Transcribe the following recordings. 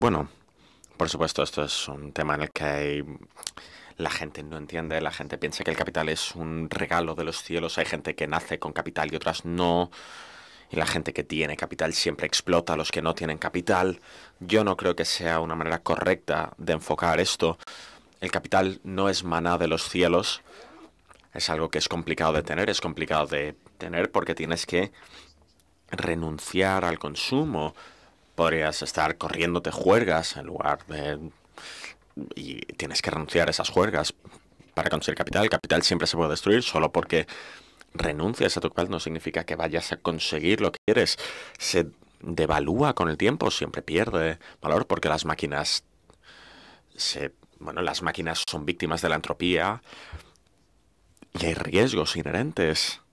Bueno, por supuesto, esto es un tema en el que la gente no entiende, la gente piensa que el capital es un regalo de los cielos, hay gente que nace con capital y otras no, y la gente que tiene capital siempre explota a los que no tienen capital. Yo no creo que sea una manera correcta de enfocar esto. El capital no es maná de los cielos, es algo que es complicado de tener, es complicado de tener porque tienes que renunciar al consumo. Podrías estar corriéndote juergas en lugar de... Y tienes que renunciar a esas juergas para conseguir capital. El capital siempre se puede destruir solo porque renuncias a tu capital no significa que vayas a conseguir lo que quieres. Se devalúa con el tiempo, siempre pierde valor porque las máquinas bueno, las máquinas son víctimas de la entropía y hay riesgos inherentes.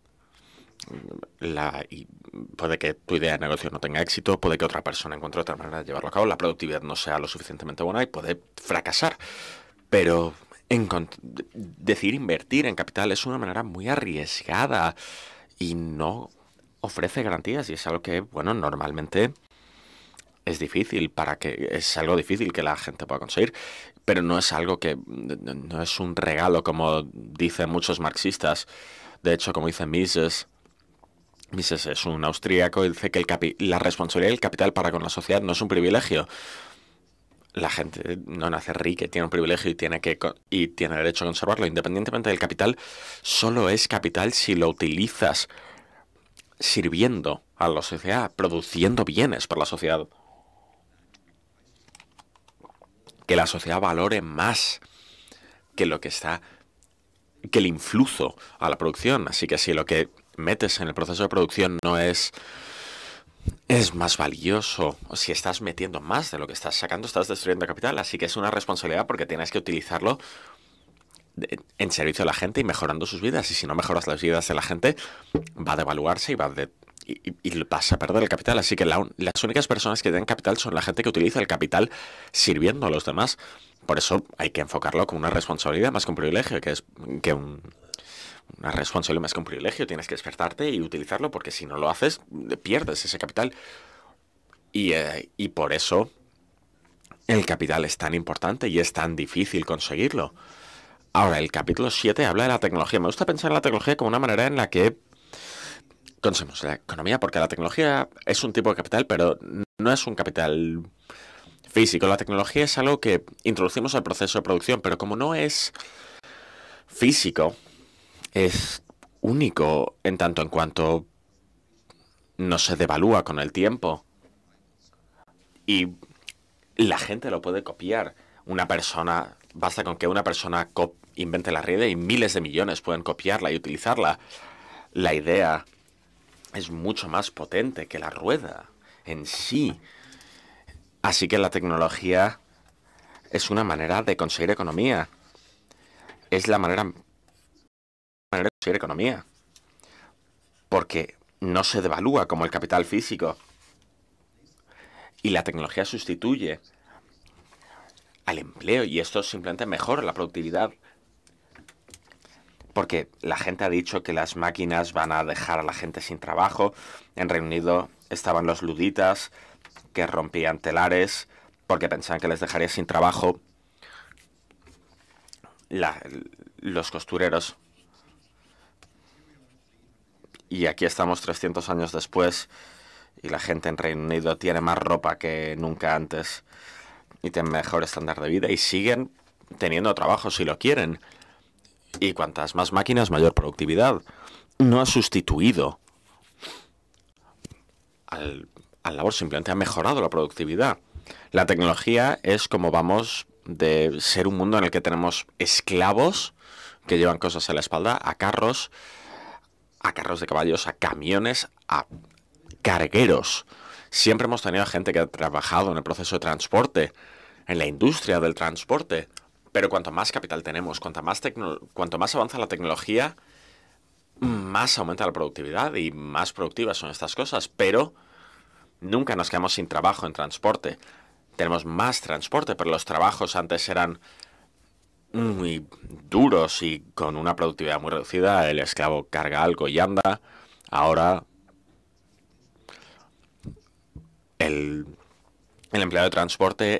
Y puede que tu idea de negocio no tenga éxito, puede que otra persona encuentre otra manera de llevarlo a cabo, la productividad no sea lo suficientemente buena y puede fracasar. Pero decir invertir en capital es una manera muy arriesgada y no ofrece garantías y es algo que, bueno, normalmente es algo difícil que la gente pueda conseguir, pero no es algo que, no es un regalo como dicen muchos marxistas. De hecho, como dice Mises es un austríaco y dice que la responsabilidad del capital para con la sociedad no es un privilegio. La gente no nace rica y tiene un privilegio y tiene derecho a conservarlo. Independientemente del capital, solo es capital si lo utilizas sirviendo a la sociedad, produciendo bienes para la sociedad. Que la sociedad valore más que lo que está, que el influjo a la producción. Así que si lo que metes en el proceso de producción no es más valioso, o si estás metiendo más de lo que estás sacando, estás destruyendo capital. Así que es una responsabilidad porque tienes que utilizarlo en servicio a la gente y mejorando sus vidas. Y si no mejoras las vidas de la gente, va a devaluarse y vas a perder el capital. Así que las únicas personas que tienen capital son la gente que utiliza el capital sirviendo a los demás. Por eso hay que enfocarlo como una responsabilidad más que un privilegio, que es que una responsabilidad más que un privilegio. Tienes que despertarte y utilizarlo porque si no lo haces, pierdes ese capital. Y por eso el capital es tan importante y es tan difícil conseguirlo. Ahora, el capítulo 7 habla de la tecnología. Me gusta pensar en la tecnología como una manera en la que conseguimos la economía, porque la tecnología es un tipo de capital, pero no es un capital físico. La tecnología es algo que introducimos al proceso de producción, pero como no es físico, es único en tanto en cuanto no se devalúa con el tiempo y la gente lo puede copiar. Basta con que una persona invente la red y miles de millones pueden copiarla y utilizarla. La idea es mucho más potente que la rueda en sí. Así que la tecnología es una manera de conseguir economía. Es la manera de conseguir economía. Porque no se devalúa como el capital físico. Y la tecnología sustituye al empleo y esto simplemente mejora la productividad. Porque la gente ha dicho que las máquinas van a dejar a la gente sin trabajo. En Reino Unido estaban los luditas que rompían telares porque pensaban que les dejaría sin trabajo. La- los costureros. Y aquí estamos 300 años después y la gente en Reino Unido tiene más ropa que nunca antes y tiene mejor estándar de vida y siguen teniendo trabajo si lo quieren. Y cuantas más máquinas, mayor productividad. No ha sustituido al, al labor, simplemente ha mejorado la productividad. La tecnología es como vamos de ser un mundo en el que tenemos esclavos que llevan cosas en la espalda a carros de caballos, a camiones, a cargueros. Siempre hemos tenido gente que ha trabajado en el proceso de transporte, en la industria del transporte. Pero cuanto más capital tenemos, cuanto más avanza la tecnología, más aumenta la productividad y más productivas son estas cosas. Pero nunca nos quedamos sin trabajo en transporte. Tenemos más transporte, pero los trabajos antes eran muy duros y con una productividad muy reducida. El esclavo carga algo y anda. Ahora el, el empleado de transporte